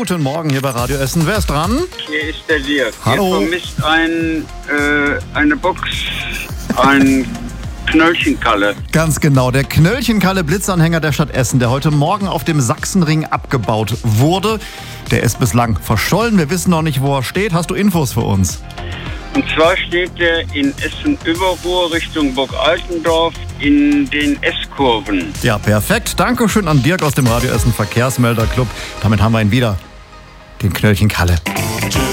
Guten Morgen hier bei Radio Essen. Wer ist dran? Hier ist der Dirk. Hallo. Ihr vermisst eine Box, ein Knöllchenkalle. Ganz genau, der Knöllchenkalle Blitzanhänger der Stadt Essen, der heute Morgen auf dem Sachsenring abgebaut wurde. Der ist bislang verschollen. Wir wissen noch nicht, wo er steht. Hast du Infos für uns? Und zwar steht er in Essen-Überruhr Richtung Burg Altendorf in den S-Kurven. Ja, perfekt. Dankeschön an Dirk aus dem Radio Essen Verkehrsmelder Club. Damit haben wir ihn wieder, den Knöllchenkalle.